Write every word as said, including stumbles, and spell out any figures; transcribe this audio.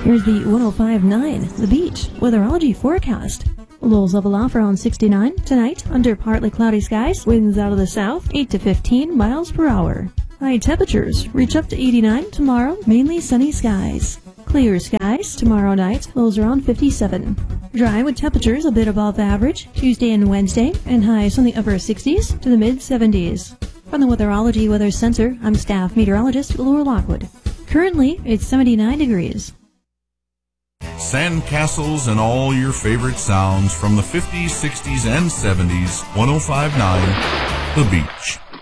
Here's the one oh five point nine, The Beach, weatherology forecast. Lows level off around sixty-nine. Tonight, under partly cloudy skies, winds out of the south, eight to fifteen miles per hour. High temperatures reach up to eighty-nine tomorrow, mainly sunny skies. Clear skies tomorrow night, lows around fifty-seven. Dry with temperatures a bit above average Tuesday and Wednesday, and highs from the upper sixties to the mid seventies. From the Weatherology Weather Center, I'm staff meteorologist Laura Lockwood. Currently, it's seventy-nine degrees. Sandcastles and all your favorite sounds from the fifties, sixties, and seventies. one oh five point nine The Beach.